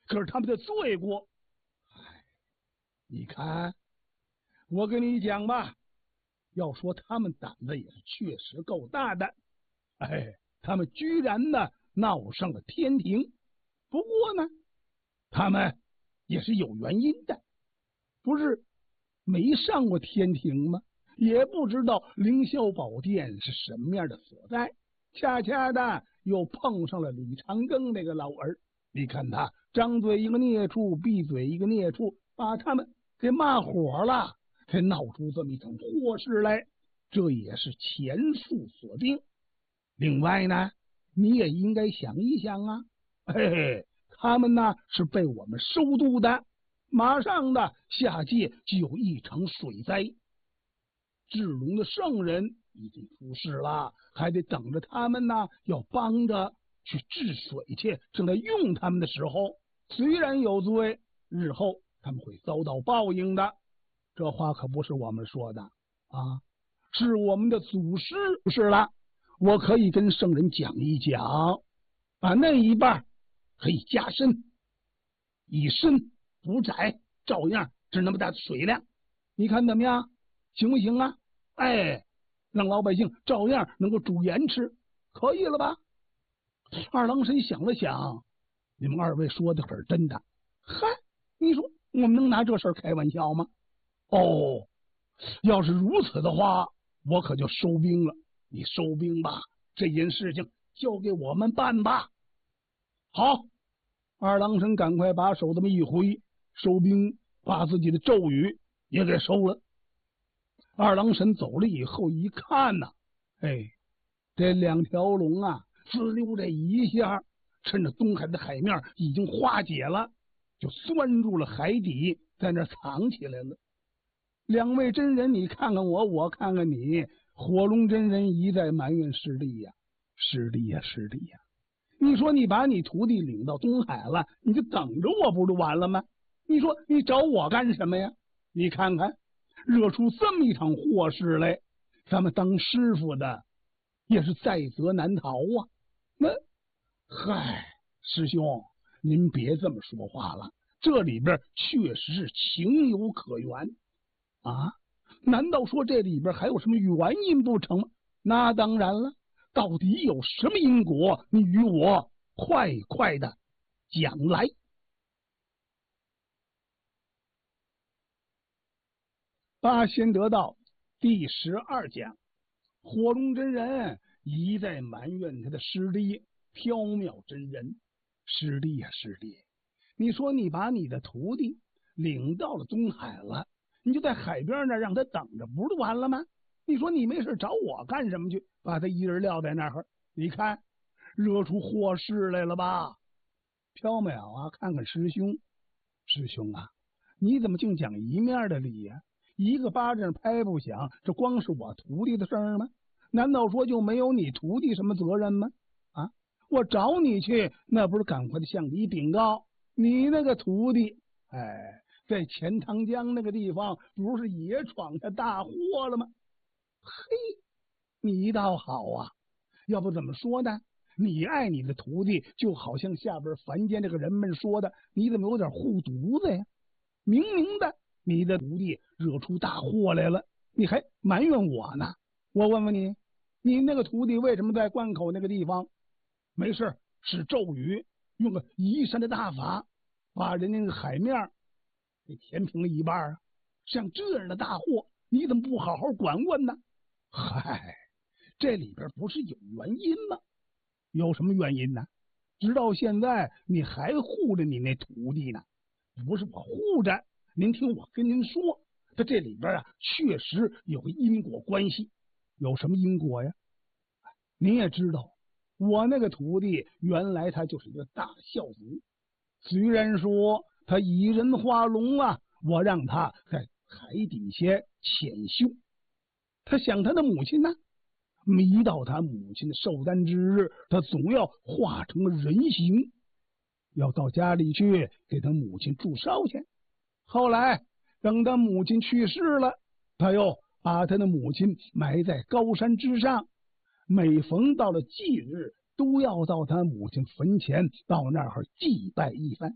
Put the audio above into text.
可是他们的罪过，你看，我跟你讲吧，要说他们胆子也是确实够大的，他们居然呢闹上了天庭。不过呢，他们也是有原因的，不是没上过天庭吗？也不知道凌霄宝殿是什么样的所在，恰恰的又碰上了李长庚那个老儿。你看他张嘴一个孽畜，闭嘴一个孽畜，把他们给骂火了，才闹出这么一场祸事来，这也是前述所定。另外呢，你也应该想一想啊，他们呢是被我们收渡的，马上的下界就有一场水灾，智龙的圣人已经出世了，还得等着他们呢，要帮着去治水去。正在用他们的时候，虽然有罪，日后他们会遭到报应的。这话可不是我们说的啊，是我们的祖师是了。我可以跟圣人讲一讲，把那一半可以加深，以深补窄，照样是那么大的水量。你看怎么样？行不行啊？让老百姓照样能够煮盐吃，可以了吧？二郎神想了想，你们二位说的可是真的。嗨，你说我们能拿这事儿开玩笑吗？哦，要是如此的话，我可就收兵了。你收兵吧，这件事情交给我们办吧。好，二郎神赶快把手这么一挥，收兵，把自己的咒语也给收了。二郎神走了以后一看呐，这两条龙啊，滋溜这一下，趁着东海的海面已经化解了，就钻入了海底，在那藏起来了。两位真人，你看看我，我看看你。火龙真人一再埋怨师弟呀，师弟呀，师弟呀！你说你把你徒弟领到东海了，你就等着我不就完了吗？你说你找我干什么呀？你看看，惹出这么一场祸事来，咱们当师傅的也是在责难逃啊。师兄，您别这么说话了，这里边确实是情有可原啊。难道说这里边还有什么原因不成吗？那当然了，到底有什么因果，你与我快快的讲来。八仙得道第12讲，火龙真人一再埋怨他的师弟缥缈真人。师弟呀，师弟，你说你把你的徒弟领到了东海了，你就在海边那让他等着，不就完了吗？你说你没事找我干什么去？把他一人撂在那儿，你看惹出祸事来了吧？缥缈啊，看看师兄，师兄啊，你怎么净讲一面的理呀？一个巴掌拍不响，这光是我徒弟的事儿吗？难道说就没有你徒弟什么责任吗？啊，我找你去，那不是赶快的向你禀告，你那个徒弟，在钱塘江那个地方，不是也闯下大祸了吗？嘿，你倒好啊！要不怎么说呢？你爱你的徒弟，就好像下边凡间这个人们说的，你怎么有点护犊子呀？明明的，你的徒弟惹出大祸来了，你还埋怨我呢？我问问你，你那个徒弟为什么在关口那个地方没事使咒语，用个移山的大法，把人家那个海面给填平了一半啊？像这样的大祸，你怎么不好好管管呢？嗨，这里边不是有原因吗？有什么原因呢？直到现在你还护着你那徒弟呢？不是我护着，您听我跟您说，他这里边啊确实有个因果关系。有什么因果呀？您也知道，我那个徒弟原来他就是一个大孝子，虽然说他以人化龙啊，我让他在海底下潜修，他想他的母亲呢，一到他母亲的寿诞之日，他总要化成人形，要到家里去给他母亲祝寿去。后来等他母亲去世了，他又把他的母亲埋在高山之上，每逢到了忌日，都要到他母亲坟前到那儿祭拜一番。